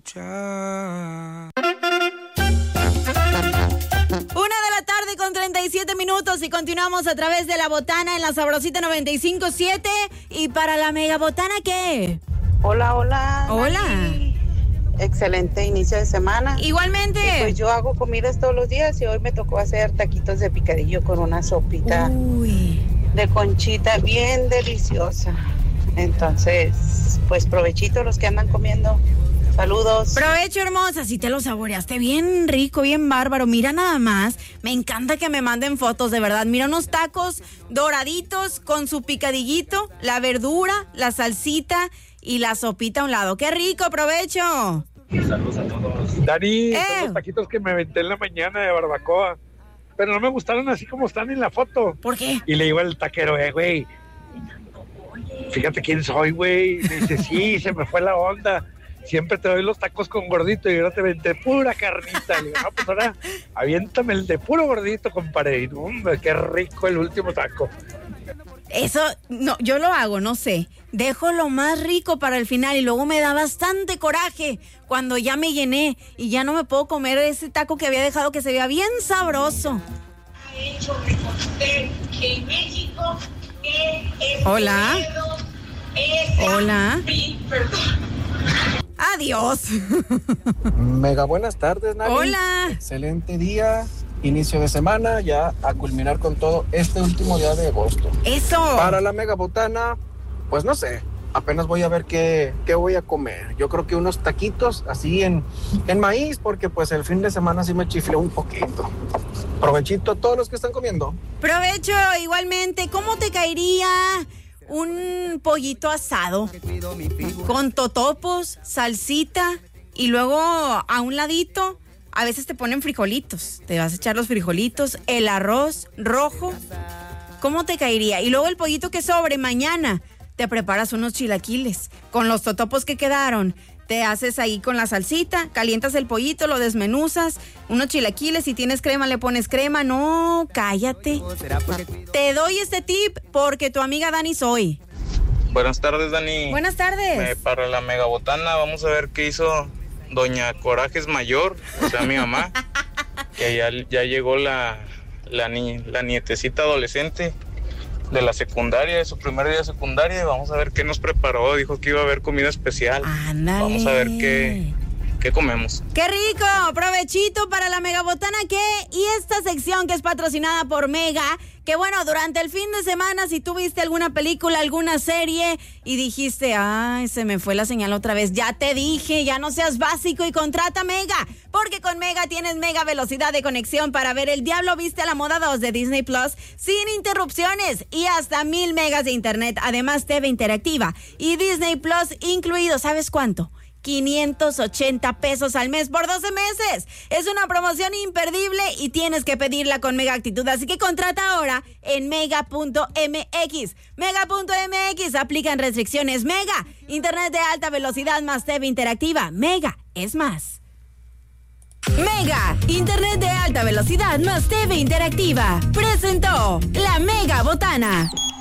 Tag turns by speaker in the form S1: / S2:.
S1: escuchar.
S2: 1:37 y continuamos a través de La Botana en la Sabrosita 95.7. ¿Y para la Mega Botana qué?
S3: Hola, hola.
S2: Hola.
S3: Dani. Excelente inicio de semana.
S2: Igualmente.
S3: Y pues yo hago comidas todos los días y hoy me tocó hacer taquitos de picadillo con una sopita de conchita bien deliciosa. Entonces, pues provechito los que andan comiendo. Saludos.
S2: Provecho, hermosa. Si te lo saboreaste bien rico, bien bárbaro. Mira nada más. Me encanta que me manden fotos, de verdad. Mira unos tacos doraditos con su picadillito, la verdura, la salsita y la sopita a un lado. ¡Qué rico! ¡Provecho!
S4: Saludos a todos.
S5: Dani, son los taquitos que me aventé en la mañana de barbacoa. Pero no me gustaron así como están en la foto.
S2: ¿Por qué?
S5: Y le digo al taquero, güey, fíjate quién soy, güey. Me dice, sí, se me fue la onda. Siempre te doy los tacos con gordito y ahora te aventé pura carnita. Le digo, no, pues ahora aviéntame el de puro gordito, compadre. Y, hombre, qué rico el último taco.
S2: Eso, no, yo lo hago, no sé. Dejo lo más rico para el final y luego me da bastante coraje cuando ya me llené y ya no me puedo comer ese taco que había dejado que se veía bien sabroso. Hola. Hola. Adiós.
S6: Mega buenas tardes, Nani.
S2: Hola.
S6: Excelente día, inicio de semana, ya a culminar con todo este último día de agosto.
S2: Eso.
S6: Para la Mega Botana, pues no sé, apenas voy a ver qué voy a comer. Yo creo que unos taquitos así en maíz, porque pues el fin de semana sí me chiflé un poquito. Provechito a todos los que están comiendo.
S2: Provecho, igualmente. ¿Cómo te caería un pollito asado con totopos, salsita y luego a un ladito a veces te ponen frijolitos? Te vas a echar los frijolitos, el arroz rojo. ¿Cómo te caería? Y luego el pollito que sobre mañana te preparas unos chilaquiles con los totopos que quedaron. Te haces ahí con la salsita, calientas el pollito, lo desmenuzas, unos chilaquiles, si tienes crema le pones crema. No, cállate. Te doy este tip porque tu amiga Dani soy.
S4: Buenas tardes, Dani.
S2: Buenas tardes.
S4: Para la Mega Botana vamos a ver qué hizo doña Corajes Mayor, o sea, mi mamá, que ya llegó la nietecita adolescente de la secundaria, de su primer día de secundaria, y vamos a ver qué nos preparó. Dijo que iba a haber comida especial.
S2: Ándale.
S4: Vamos a ver qué comemos.
S2: ¡Qué rico! Provechito para la Mega Botana y esta sección que es patrocinada por Mega, que bueno, durante el fin de semana, si tú viste alguna película, alguna serie y dijiste, ay, se me fue la señal otra vez, ya te dije, ya no seas básico y contrata Mega, porque con Mega tienes mega velocidad de conexión para ver El Diablo Viste a la Moda 2 de Disney Plus sin interrupciones y hasta 1000 megas de internet, además TV interactiva y Disney Plus incluido. ¿Sabes cuánto? 580 pesos al mes por 12 meses. Es una promoción imperdible y tienes que pedirla con Mega Actitud. Así que contrata ahora en mega.mx. Mega.mx, aplican restricciones. Mega, internet de alta velocidad más TV interactiva. Mega es más. Mega, internet de alta velocidad más TV interactiva. Presentó la Mega Botana.